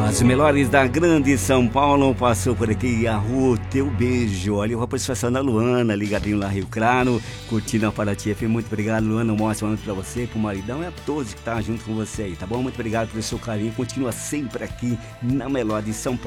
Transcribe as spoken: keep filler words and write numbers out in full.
As melhores da grande São Paulo passou por aqui, a rua Teu Beijo. Olha, a participação da Luana, ligadinho lá Rio Claro, curtindo a Paraty F M. Muito obrigado, Luana. Um ótimo ano pra você, pro maridão e a todos que tá junto com você aí, tá bom? Muito obrigado pelo seu carinho. Continua sempre aqui na Melhor de São Paulo.